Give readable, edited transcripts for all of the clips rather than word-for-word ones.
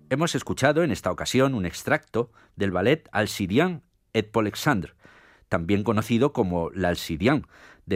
Hemos escuchado en esta ocasión un extracto del ballet Alcidian et Polexandre, también conocido como l'Alcidian, de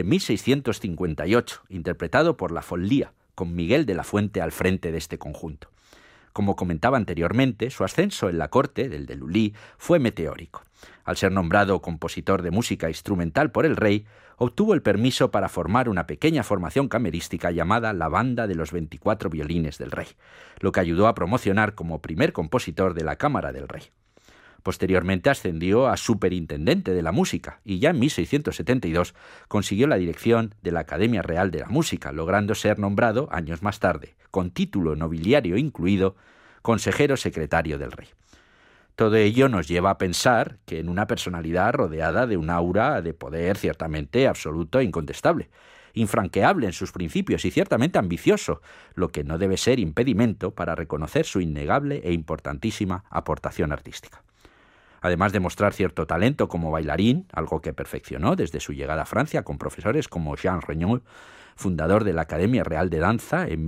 1658, interpretado por la Follia, con Miguel de la Fuente al frente de este conjunto. Como comentaba anteriormente, su ascenso en la corte del de Lully fue meteórico. Al ser nombrado compositor de música instrumental por el rey, obtuvo el permiso para formar una pequeña formación camerística llamada la Banda de los 24 Violines del Rey, lo que ayudó a promocionar como primer compositor de la Cámara del Rey. Posteriormente ascendió a superintendente de la música y ya en 1672 consiguió la dirección de la Academia Real de la Música, logrando ser nombrado, años más tarde, con título nobiliario incluido, consejero secretario del rey. Todo ello nos lleva a pensar que en una personalidad rodeada de un aura de poder ciertamente absoluto e incontestable, infranqueable en sus principios y ciertamente ambicioso, lo que no debe ser impedimento para reconocer su innegable e importantísima aportación artística. Además de mostrar cierto talento como bailarín, algo que perfeccionó desde su llegada a Francia con profesores como Jean Regnault, fundador de la Academia Real de Danza en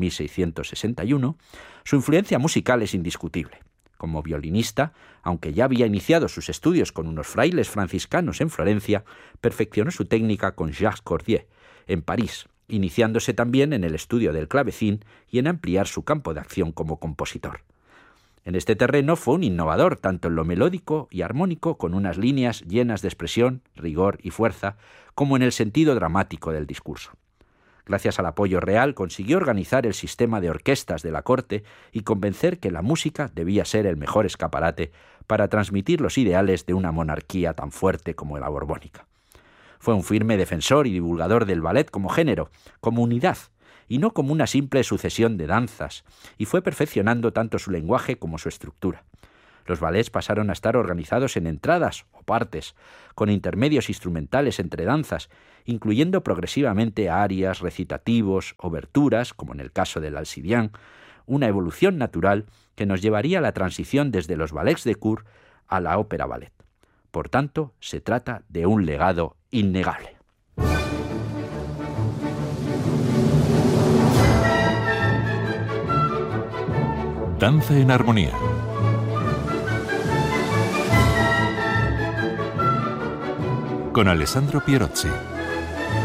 1661, su influencia musical es indiscutible. Como violinista, aunque ya había iniciado sus estudios con unos frailes franciscanos en Florencia, perfeccionó su técnica con Jacques Cordier, en París, iniciándose también en el estudio del clavecín y en ampliar su campo de acción como compositor. En este terreno fue un innovador tanto en lo melódico y armónico, con unas líneas llenas de expresión, rigor y fuerza, como en el sentido dramático del discurso. Gracias al apoyo real consiguió organizar el sistema de orquestas de la corte y convencer que la música debía ser el mejor escaparate para transmitir los ideales de una monarquía tan fuerte como la borbónica. Fue un firme defensor y divulgador del ballet como género, como unidad, y no como una simple sucesión de danzas, y fue perfeccionando tanto su lenguaje como su estructura. Los ballets pasaron a estar organizados en entradas o partes, con intermedios instrumentales entre danzas, incluyendo progresivamente arias, recitativos, oberturas, como en el caso del Alcidian, una evolución natural que nos llevaría a la transición desde los ballets de cour a la ópera ballet. Por tanto, se trata de un legado innegable. Danza en armonía. Con Alessandro Pierozzi.